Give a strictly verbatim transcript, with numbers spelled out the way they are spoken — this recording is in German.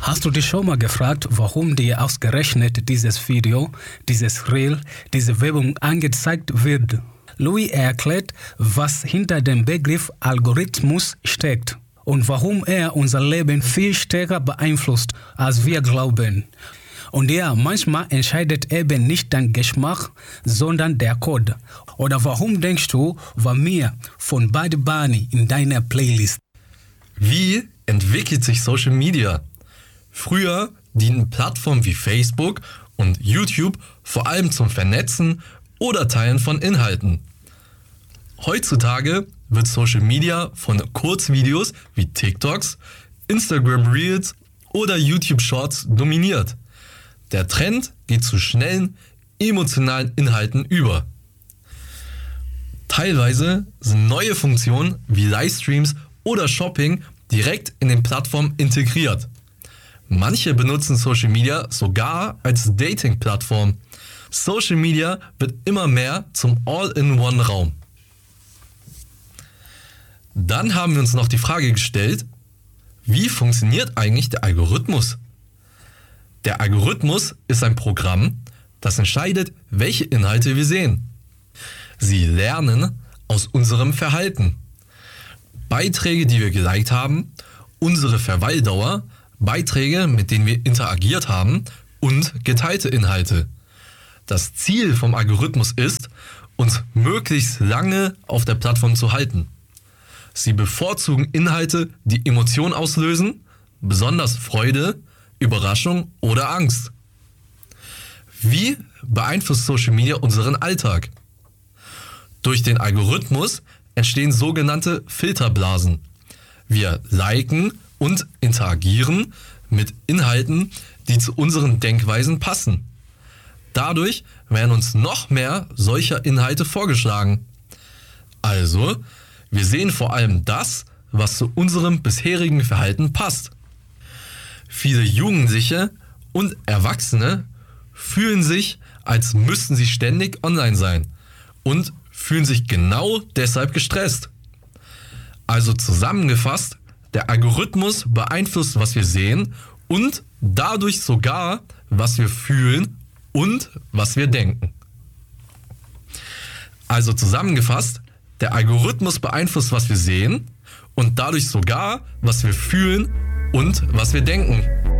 Hast du dich schon mal gefragt, warum dir ausgerechnet dieses Video, dieses Reel, diese Werbung angezeigt wird? Louis erklärt, was hinter dem Begriff Algorithmus steckt und warum er unser Leben viel stärker beeinflusst, als wir glauben. Und ja, manchmal entscheidet eben nicht dein Geschmack, sondern der Code. Oder warum denkst du, war mehr von Bad Bunny in deiner Playlist? Wie entwickelt sich Social Media? Früher dienten Plattformen wie Facebook und YouTube vor allem zum Vernetzen oder Teilen von Inhalten. Heutzutage wird Social Media von Kurzvideos wie TikToks, Instagram Reels oder YouTube Shorts dominiert. Der Trend geht zu schnellen, emotionalen Inhalten über. Teilweise sind neue Funktionen wie Livestreams oder Shopping direkt in den Plattformen integriert. Manche benutzen Social Media sogar als Dating-Plattform. Social Media wird immer mehr zum All-in-One-Raum. Dann haben wir uns noch die Frage gestellt, wie funktioniert eigentlich der Algorithmus? Der Algorithmus ist ein Programm, das entscheidet, welche Inhalte wir sehen. Sie lernen aus unserem Verhalten. Beiträge, die wir geliked haben, unsere Verweildauer, Beiträge, mit denen wir interagiert haben und geteilte Inhalte. Das Ziel vom Algorithmus ist, uns möglichst lange auf der Plattform zu halten. Sie bevorzugen Inhalte, die Emotionen auslösen, besonders Freude, Überraschung oder Angst. Wie beeinflusst Social Media unseren Alltag? Durch den Algorithmus entstehen sogenannte Filterblasen. Wir liken und interagieren mit Inhalten, die zu unseren Denkweisen passen. Dadurch werden uns noch mehr solcher Inhalte vorgeschlagen. Also, wir sehen vor allem das, was zu unserem bisherigen Verhalten passt. Viele Jugendliche und Erwachsene fühlen sich, als müssten sie ständig online sein und fühlen sich genau deshalb gestresst. Also zusammengefasst, der Algorithmus beeinflusst, was wir sehen und dadurch sogar, was wir fühlen und was wir denken. Also zusammengefasst, der Algorithmus beeinflusst, was wir sehen und dadurch sogar, was wir fühlen und was wir denken.